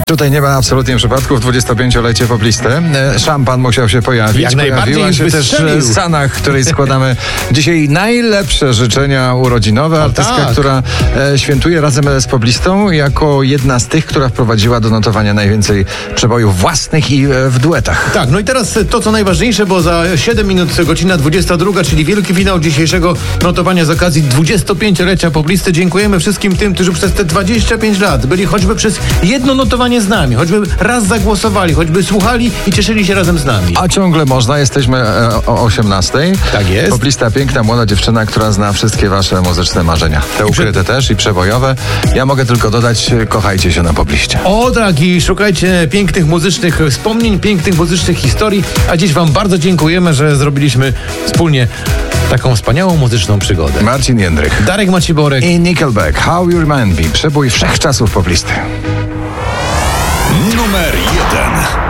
Tutaj nie ma absolutnie przypadków. 25-lecie poplisty. Szampan musiał się pojawić. Jak najbardziej Pojawiła się wystrzelił. też Sanach, której składamy dzisiaj najlepsze życzenia urodzinowe. Artystka, tak. która świętuje razem z poblistą jako jedna z tych, która wprowadziła do notowania najwięcej przebojów własnych i w duetach. Tak, no i teraz to, co najważniejsze, bo za 7 minut godzina 22, czyli wielki finał dzisiejszego notowania z okazji 25-lecia poblisty. Dziękujemy wszystkim tym, którzy przez te 25 lat byli choćby przez jedno notowanie z nami, choćby raz zagłosowali, choćby słuchali i cieszyli się razem z nami. A ciągle można, jesteśmy o 18. Tak jest. Poblista, piękna, młoda dziewczyna, która zna wszystkie wasze muzyczne marzenia. Te ukryte też i przebojowe. Ja mogę tylko dodać, kochajcie się na pobliście. O tak, i szukajcie pięknych muzycznych wspomnień, pięknych muzycznych historii, a dziś wam bardzo dziękujemy, że zrobiliśmy wspólnie taką wspaniałą muzyczną przygodę. Marcin Jędrych. Darek Maciborek I Nickelback. How You Remind Me. Przebój wszechczasów poblisty. Numer 1.